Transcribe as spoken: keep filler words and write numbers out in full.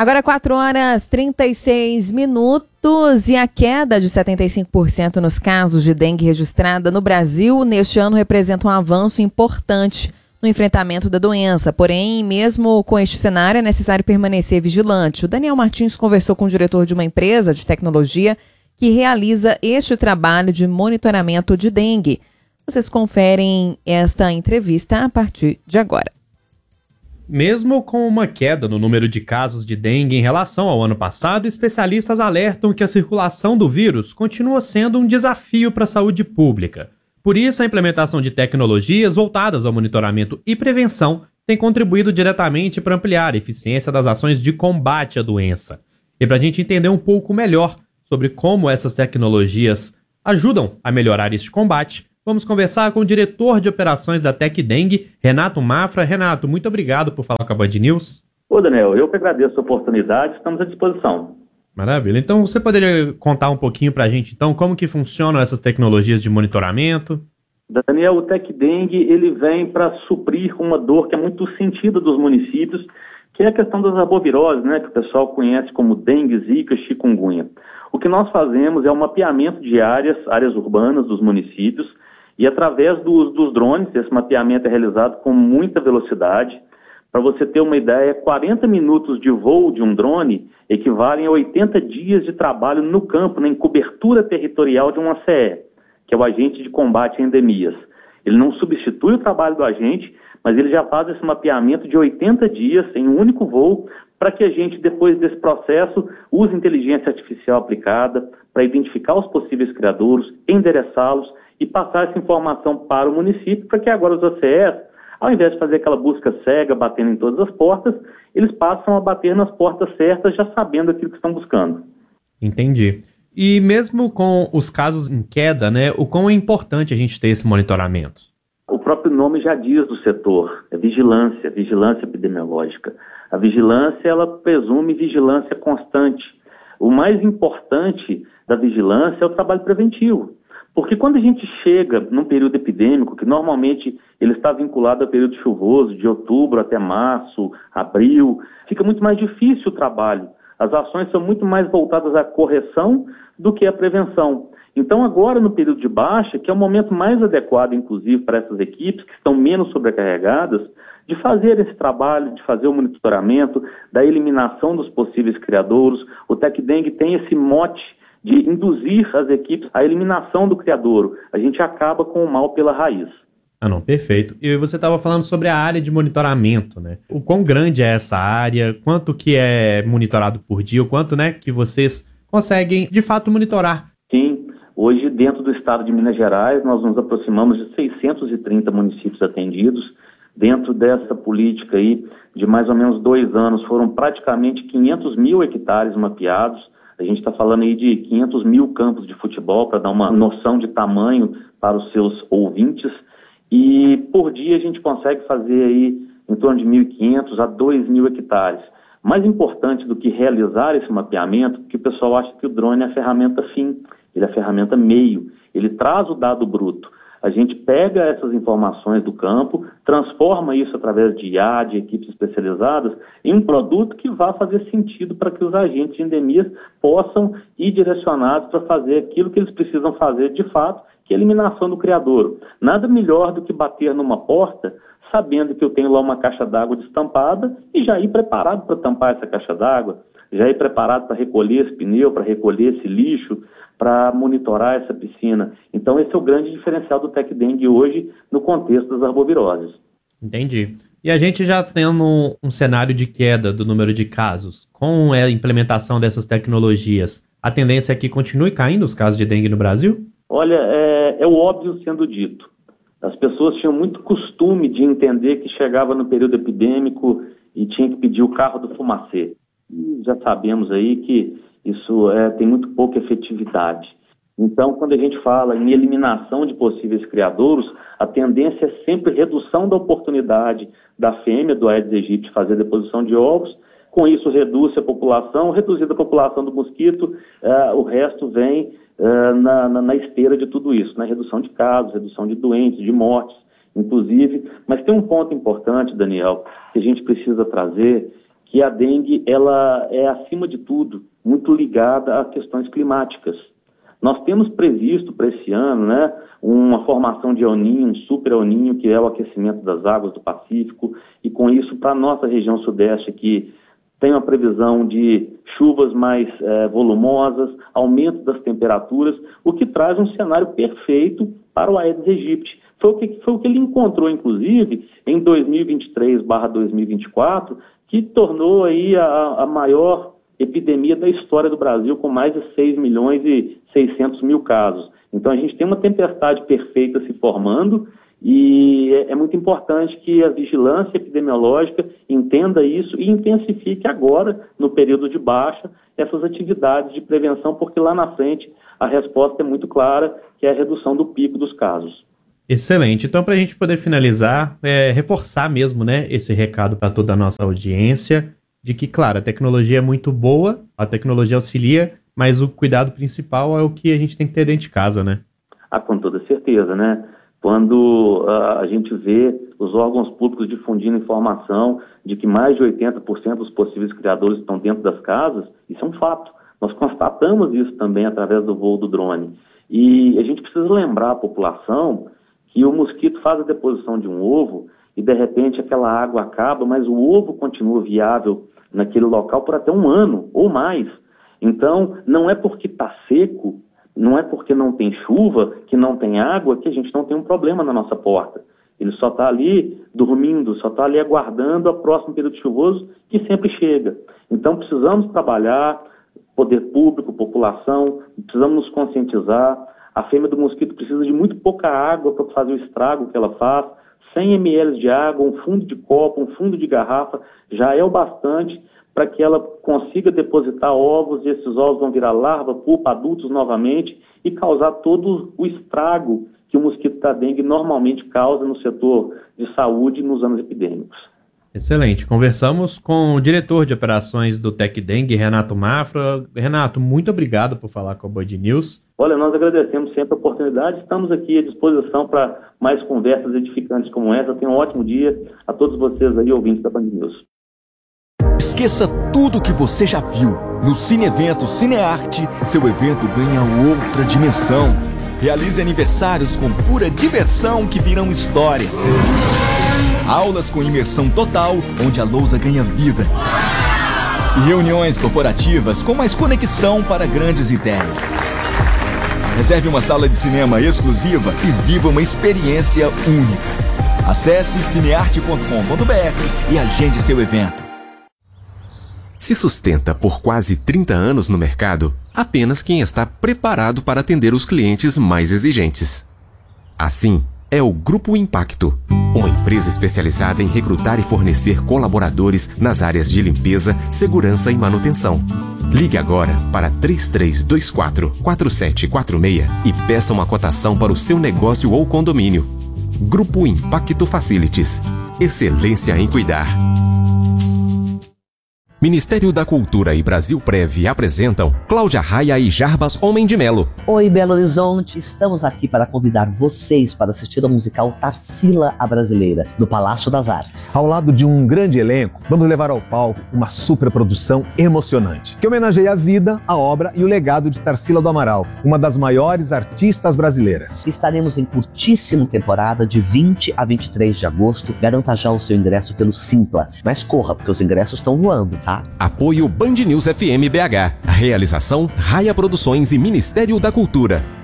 Agora quatro horas e trinta e seis minutos e a queda de setenta e cinco por cento nos casos de dengue registrada no Brasil neste ano representa um avanço importante no enfrentamento da doença. Porém, mesmo com este cenário, é necessário permanecer vigilante. O Daniel Martins conversou com o diretor de uma empresa de tecnologia que realiza este trabalho de monitoramento de dengue. Vocês conferem esta entrevista a partir de agora. Mesmo com uma queda no número de casos de dengue em relação ao ano passado, especialistas alertam que a circulação do vírus continua sendo um desafio para a saúde pública. Por isso, a implementação de tecnologias voltadas ao monitoramento e prevenção tem contribuído diretamente para ampliar a eficiência das ações de combate à doença. E para a gente entender um pouco melhor sobre como essas tecnologias ajudam a melhorar este combate, vamos conversar com o diretor de operações da TecDengue, Renato Mafra. Renato, muito obrigado por falar com a Band News. Ô Daniel, eu que agradeço a oportunidade, estamos à disposição. Maravilha. Então você poderia contar um pouquinho para a gente, então, como que funcionam essas tecnologias de monitoramento? Daniel, o TecDengue, ele vem para suprir uma dor que é muito sentida dos municípios, que é a questão das arboviroses, né, que o pessoal conhece como dengue, zika, chikungunya. O que nós fazemos é o mapeamento de áreas, áreas urbanas dos municípios, e através dos, dos drones, esse mapeamento é realizado com muita velocidade. Para você ter uma ideia, quarenta minutos de voo de um drone equivalem a oitenta dias de trabalho no campo, né, em cobertura territorial de um A C E, que é o Agente de Combate a Endemias. Ele não substitui o trabalho do agente, mas ele já faz esse mapeamento de oitenta dias em um único voo, para que a gente, depois desse processo, use inteligência artificial aplicada para identificar os possíveis criadouros, endereçá-los e passar essa informação para o município, para que agora os A C Es, ao invés de fazer aquela busca cega, batendo em todas as portas, eles passam a bater nas portas certas, já sabendo aquilo que estão buscando. Entendi. E mesmo com os casos em queda, né, o quão é importante a gente ter esse monitoramento? O próprio nome já diz do setor, é vigilância, vigilância epidemiológica. A vigilância, ela presume vigilância constante. O mais importante da vigilância é o trabalho preventivo. Porque quando a gente chega num período epidêmico, que normalmente ele está vinculado ao período chuvoso, de outubro até março, abril, fica muito mais difícil o trabalho. As ações são muito mais voltadas à correção do que à prevenção. Então agora, no período de baixa, que é o momento mais adequado, inclusive, para essas equipes que estão menos sobrecarregadas, de fazer esse trabalho, de fazer o monitoramento, da eliminação dos possíveis criadouros. O TecDengue tem esse mote de induzir as equipes à eliminação do criadouro. A gente acaba com o mal pela raiz. Ah, não, perfeito. E você estava falando sobre a área de monitoramento, né? O quão grande é essa área, quanto que é monitorado por dia, o quanto, né, que vocês conseguem, de fato, monitorar? Sim, hoje, dentro do estado de Minas Gerais, nós nos aproximamos de seiscentos e trinta municípios atendidos. Dentro dessa política aí, de mais ou menos dois anos, foram praticamente quinhentos mil hectares mapeados. A gente está falando aí de quinhentos mil campos de futebol, para dar uma noção de tamanho para os seus ouvintes. E por dia a gente consegue fazer aí em torno de mil e quinhentos a dois mil hectares. Mais importante do que realizar esse mapeamento, porque o pessoal acha que o drone é a ferramenta fim, ele é a ferramenta meio, ele traz o dado bruto. A gente pega essas informações do campo, transforma isso através de I A, de equipes especializadas, em um produto que vá fazer sentido para que os agentes de endemias possam ir direcionados para fazer aquilo que eles precisam fazer de fato, que é a eliminação do criadouro. Nada melhor do que bater numa porta, sabendo que eu tenho lá uma caixa d'água destampada e já ir preparado para tampar essa caixa d'água, já ir preparado para recolher esse pneu, para recolher esse lixo, para monitorar essa piscina. Então esse é o grande diferencial do TecDengue hoje no contexto das arboviroses. Entendi. E a gente já tendo um, um cenário de queda do número de casos, com a implementação dessas tecnologias, a tendência é que continue caindo os casos de dengue no Brasil? Olha, é, é o óbvio sendo dito. As pessoas tinham muito costume de entender que chegava no período epidêmico e tinha que pedir o carro do fumacê. E já sabemos aí que isso é, tem muito pouca efetividade. Então, quando a gente fala em eliminação de possíveis criadouros, a tendência é sempre redução da oportunidade da fêmea do Aedes aegypti fazer deposição de ovos. Com isso, reduz a população, reduzida a população do mosquito, uh, o resto vem uh, na, na, na esteira de tudo isso, na redução de casos, redução de doentes, de mortes, inclusive. Mas tem um ponto importante, Daniel, que a gente precisa trazer, que a dengue ela é, acima de tudo, muito ligada a questões climáticas. Nós temos previsto para esse ano, né, uma formação de El Niño, um super El Niño, que é o aquecimento das águas do Pacífico, e com isso, para a nossa região sudeste aqui, tem uma previsão de chuvas mais eh, volumosas, aumento das temperaturas, o que traz um cenário perfeito para o Aedes aegypti. Foi o que, foi o que ele encontrou, inclusive, em dois mil e vinte e três barra dois mil e vinte e quatro, que tornou aí a, a maior epidemia da história do Brasil, com mais de seis milhões e seiscentos mil casos. Então, a gente tem uma tempestade perfeita se formando, e é, é muito importante que a vigilância epidemiológica entenda isso e intensifique agora, no período de baixa, essas atividades de prevenção, porque lá na frente a resposta é muito clara, que é a redução do pico dos casos. Excelente. Então, para a gente poder finalizar, é, reforçar mesmo, né, esse recado para toda a nossa audiência, de que, claro, a tecnologia é muito boa, a tecnologia auxilia, mas o cuidado principal é o que a gente tem que ter dentro de casa, né? Ah, com toda certeza, né? Quando uh, a gente vê os órgãos públicos difundindo informação de que mais de oitenta por cento dos possíveis criadores estão dentro das casas, isso é um fato. Nós constatamos isso também através do voo do drone. E a gente precisa lembrar a população que o mosquito faz a deposição de um ovo e, de repente, aquela água acaba, mas o ovo continua viável naquele local por até um ano ou mais. Então, não é porque está seco, não é porque não tem chuva, que não tem água, que a gente não tem um problema na nossa porta. Ele só está ali dormindo, só está ali aguardando o próximo período chuvoso, que sempre chega. Então, precisamos trabalhar, poder público, população, precisamos nos conscientizar. A fêmea do mosquito precisa de muito pouca água para fazer o estrago que ela faz. cem mililitros de água, um fundo de copo, um fundo de garrafa, já é o bastante para que ela consiga depositar ovos, e esses ovos vão virar larva, pupa, adultos novamente, e causar todo o estrago que o mosquito da dengue normalmente causa no setor de saúde nos anos epidêmicos. Excelente. Conversamos com o diretor de operações do TecDengue, Renato Mafra. Renato, muito obrigado por falar com a Band News. Olha, nós agradecemos sempre a oportunidade, estamos aqui à disposição para mais conversas edificantes como essa. Tenham um ótimo dia a todos vocês aí, ouvintes da Band News. Esqueça tudo o que você já viu. No Cine Evento Cinearte, seu evento ganha outra dimensão. Realize aniversários com pura diversão que viram histórias. Aulas com imersão total, onde a lousa ganha vida. E reuniões corporativas com mais conexão para grandes ideias. Reserve uma sala de cinema exclusiva e viva uma experiência única. Acesse cinearte ponto com ponto b r e agende seu evento. Se sustenta por quase trinta anos no mercado, apenas quem está preparado para atender os clientes mais exigentes. Assim, é o Grupo Impacto, uma empresa especializada em recrutar e fornecer colaboradores nas áreas de limpeza, segurança e manutenção. Ligue agora para três três dois quatro, quatro sete quatro seis e peça uma cotação para o seu negócio ou condomínio. Grupo Impacto Facilities. Excelência em cuidar. Ministério da Cultura e Brasil Prev apresentam Cláudia Raia e Jarbas Homem de Melo. Oi, Belo Horizonte, estamos aqui para convidar vocês para assistir ao musical Tarsila a Brasileira, no Palácio das Artes. Ao lado de um grande elenco, vamos levar ao palco uma superprodução emocionante, que homenageia a vida, a obra e o legado de Tarsila do Amaral, uma das maiores artistas brasileiras. Estaremos em curtíssima temporada de vinte a vinte e três de agosto. Garanta já o seu ingresso pelo Simpla, mas corra, porque os ingressos estão voando, tá? Apoio Band News F M B H. Realização Raia Produções e Ministério da Cultura.